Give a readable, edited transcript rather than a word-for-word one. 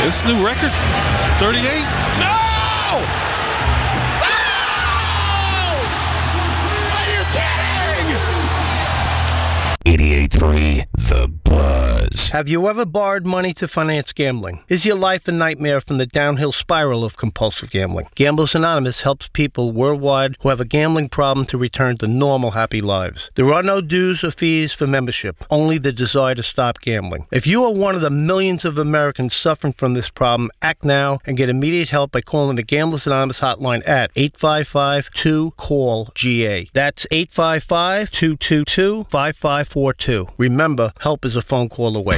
This new record? 38? No! No! Are you kidding? 88.3 The Buzz. Have you ever borrowed money to finance gambling? Is your life a nightmare from the downhill spiral of compulsive gambling? Gamblers Anonymous helps people worldwide who have a gambling problem to return to normal, happy lives. There are no dues or fees for membership, only the desire to stop gambling. If you are one of the millions of Americans suffering from this problem, act now and get immediate help by calling the Gamblers Anonymous hotline at 855-2-CALL-GA. That's 855-222-5542. Remember, help is a phone call away.